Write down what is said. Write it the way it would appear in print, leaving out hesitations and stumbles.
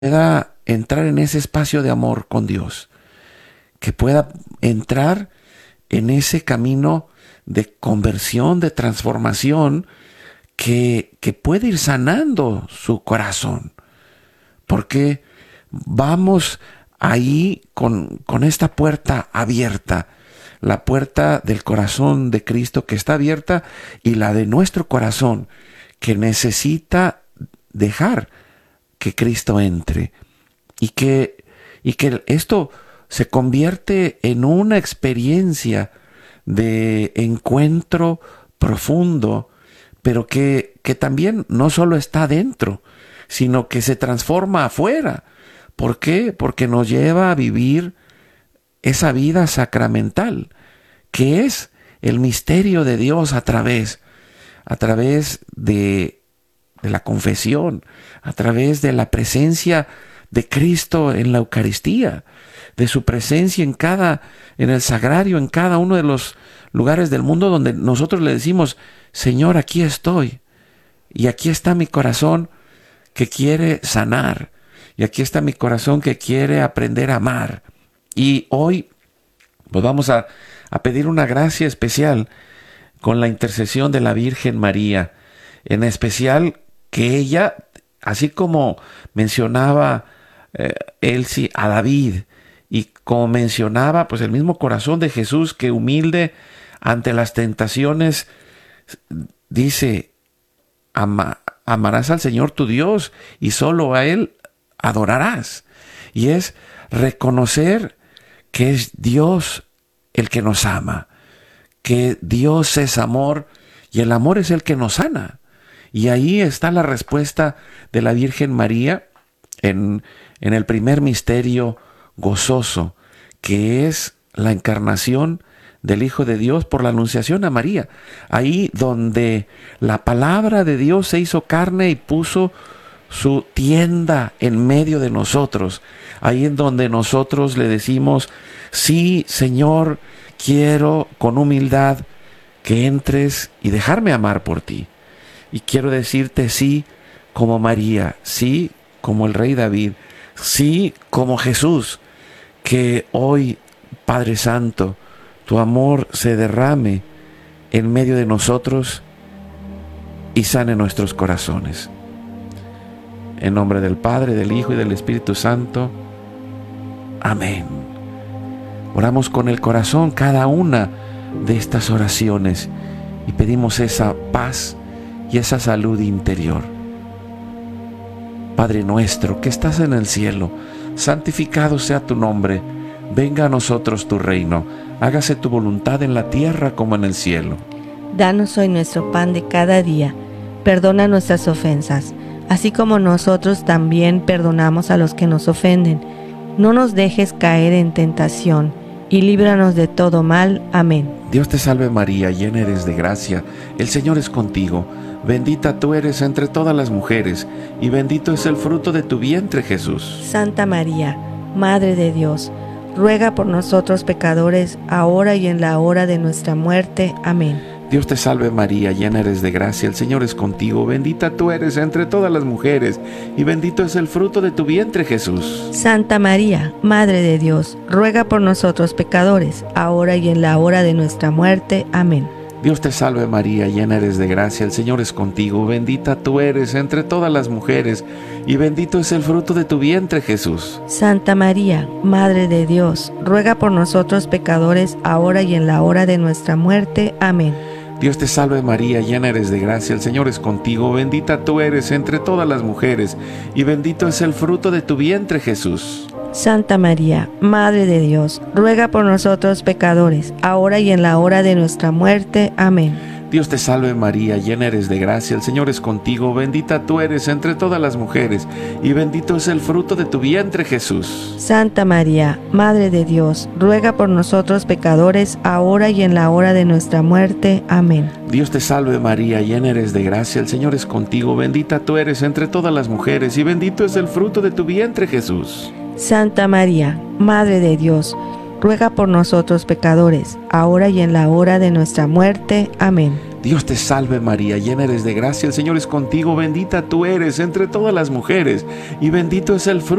pueda entrar en ese espacio de amor con Dios, que pueda entrar en ese camino de conversión, de transformación, que puede ir sanando su corazón. Porque vamos ahí con esta puerta abierta, la puerta del corazón de Cristo que está abierta y la de nuestro corazón que necesita dejar que Cristo entre y que esto se convierte en una experiencia de encuentro profundo, pero que también no solo está dentro, sino que se transforma afuera. ¿Por qué? Porque nos lleva a vivir esa vida sacramental, que es el misterio de Dios a través de la confesión, a través de la presencia de Cristo en la Eucaristía, de su presencia en el sagrario, en cada uno de los lugares del mundo donde nosotros le decimos: Señor, aquí estoy, y aquí está mi corazón que quiere sanar, y aquí está mi corazón que quiere aprender a amar. Y hoy pues vamos a pedir una gracia especial con la intercesión de la Virgen María, en especial que ella, así como mencionaba Elsie a David, y como mencionaba pues el mismo corazón de Jesús, que humilde ante las tentaciones dice: amarás al Señor tu Dios y solo a Él adorarás. Y es reconocer que es Dios el que nos ama, que Dios es amor y el amor es el que nos sana. Y ahí está la respuesta de la Virgen María en el primer misterio gozoso, que es la encarnación del Hijo de Dios por la anunciación a María. Ahí donde la palabra de Dios se hizo carne y puso su tienda en medio de nosotros. Ahí en donde nosotros le decimos: sí, Señor, quiero con humildad que entres y dejarme amar por ti. Y quiero decirte sí como María, sí como el rey David, sí como Jesús, que hoy, Padre Santo, tu amor se derrame en medio de nosotros y sane nuestros corazones. En nombre del Padre, del Hijo y del Espíritu Santo. Amén. Oramos con el corazón cada una de estas oraciones y pedimos esa paz y esa salud interior. Padre nuestro que estás en el cielo, santificado sea tu nombre. Venga a nosotros tu reino. Hágase tu voluntad en la tierra como en el cielo. Danos hoy nuestro pan de cada día. Perdona nuestras ofensas, así como nosotros también perdonamos a los que nos ofenden. No nos dejes caer en tentación, y líbranos de todo mal. Amén. Dios te salve María, llena eres de gracia. El Señor es contigo. Bendita tú eres entre todas las mujeres, y bendito es el fruto de tu vientre, Jesús. Santa María, Madre de Dios, ruega por nosotros pecadores, ahora y en la hora de nuestra muerte. Amén. Dios te salve María, llena eres de gracia, el Señor es contigo, bendita tú eres entre todas las mujeres, y bendito es el fruto de tu vientre, Jesús. Santa María, Madre de Dios, ruega por nosotros pecadores, ahora y en la hora de nuestra muerte. Amén. Dios te salve María, llena eres de gracia, el Señor es contigo, bendita tú eres entre todas las mujeres, y bendito es el fruto de tu vientre, Jesús. Santa María, Madre de Dios, ruega por nosotros pecadores, ahora y en la hora de nuestra muerte. Amén. Dios te salve María, llena eres de gracia, el Señor es contigo, bendita tú eres entre todas las mujeres, y bendito es el fruto de tu vientre, Jesús. Santa María, Madre de Dios, ruega por nosotros pecadores, ahora y en la hora de nuestra muerte. Amén. Dios te salve María, llena eres de gracia, el Señor es contigo, bendita tú eres entre todas las mujeres, y bendito es el fruto de tu vientre, Jesús. Santa María, Madre de Dios, ruega por nosotros pecadores, ahora y en la hora de nuestra muerte. Amén. Dios te salve María, llena eres de gracia, el Señor es contigo, bendita tú eres entre todas las mujeres, y bendito es el fruto de tu vientre, Jesús. Santa María, Madre de Dios, ruega por nosotros pecadores, ahora y en la hora de nuestra muerte. Amén. Dios te salve María, llena eres de gracia, el Señor es contigo, bendita tú eres entre todas las mujeres, y bendito es el fruto